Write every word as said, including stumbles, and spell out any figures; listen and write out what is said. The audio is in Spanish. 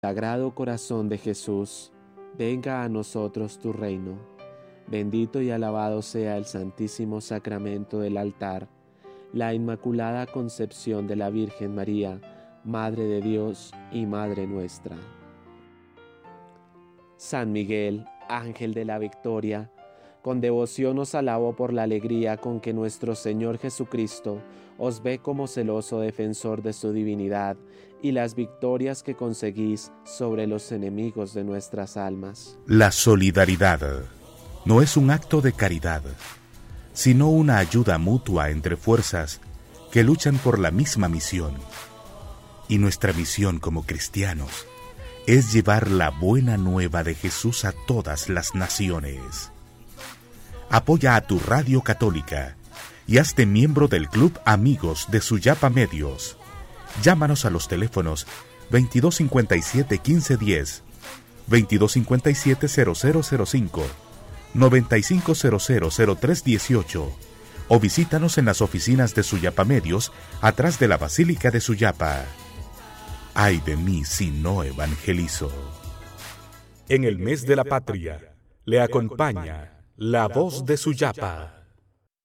Sagrado Corazón de Jesús, venga a nosotros tu reino. Bendito y alabado sea el Santísimo Sacramento del altar, la Inmaculada Concepción de la Virgen María, Madre de Dios y Madre nuestra. San Miguel, Ángel de la Victoria, con devoción os alabo por la alegría con que nuestro Señor Jesucristo os ve como celoso defensor de su divinidad y las victorias que conseguís sobre los enemigos de nuestras almas. La solidaridad no es un acto de caridad, sino una ayuda mutua entre fuerzas que luchan por la misma misión. Y nuestra misión como cristianos es llevar la buena nueva de Jesús a todas las naciones. Apoya a tu radio católica y hazte miembro del Club Amigos de Suyapa Medios. Llámanos a los teléfonos veintidós cincuenta y siete quince diez, veintidós cincuenta y siete cero cero cero cinco, noventa y cinco cero cero cero tres dieciocho o visítanos en las oficinas de Suyapa Medios atrás de la Basílica de Suyapa. Ay de mí si no evangelizo. En el mes de la patria le acompaña La Voz de Suyapa.